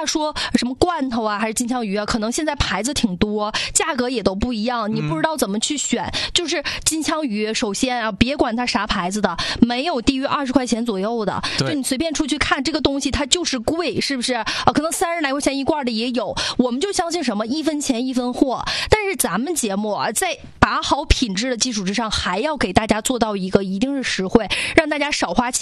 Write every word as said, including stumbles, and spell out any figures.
说什么罐头啊，还是金枪鱼啊，可能现在牌子挺多，价格也都不一样，你不知道怎么去选。嗯、就是金枪鱼，首先啊，别管它啥牌子的，没有低于二十块钱左右的，就你随便出去看这个东西，它就是贵，是不是啊？可能三十来块钱一罐的也有，我们就相信什么一分钱一分货。但是咱们节目啊，在把好品质的基础之上，还要给大家做到一个一定是实惠，让大家少花钱。